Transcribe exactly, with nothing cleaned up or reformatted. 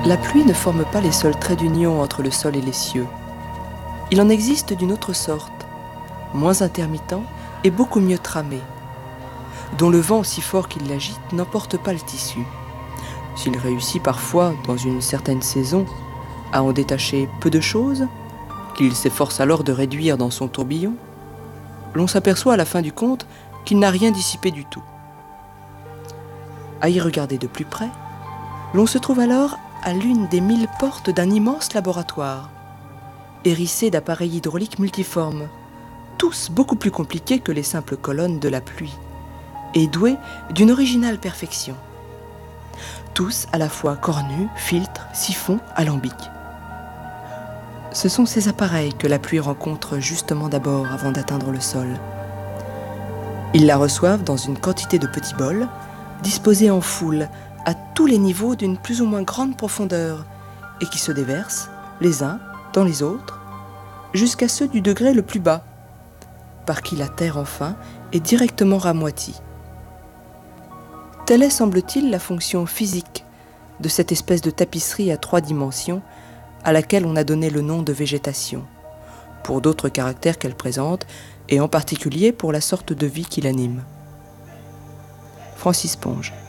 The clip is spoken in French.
La pluie ne forme pas les seuls traits d'union entre le sol et les cieux. Il en existe d'une autre sorte, moins intermittent et beaucoup mieux tramé, dont le vent aussi fort qu'il l'agite n'emporte pas le tissu. S'il réussit parfois, dans une certaine saison, à en détacher peu de choses, qu'il s'efforce alors de réduire dans son tourbillon, l'on s'aperçoit à la fin du compte qu'il n'a rien dissipé du tout. À y regarder de plus près, l'on se trouve alors à l'une des mille portes d'un immense laboratoire, hérissé d'appareils hydrauliques multiformes, tous beaucoup plus compliqués que les simples colonnes de la pluie, et doués d'une originale perfection. Tous à la fois cornus, filtres, siphons, alambics. Ce sont ces appareils que la pluie rencontre justement d'abord avant d'atteindre le sol. Ils la reçoivent dans une quantité de petits bols, disposés en foule, à tous les niveaux d'une plus ou moins grande profondeur, et qui se déversent, les uns dans les autres, jusqu'à ceux du degré le plus bas, par qui la terre enfin est directement ramoutie. Telle est, semble-t-il, la fonction physique de cette espèce de tapisserie à trois dimensions à laquelle on a donné le nom de végétation, pour d'autres caractères qu'elle présente, et en particulier pour la sorte de vie qui l'anime. Francis Ponge.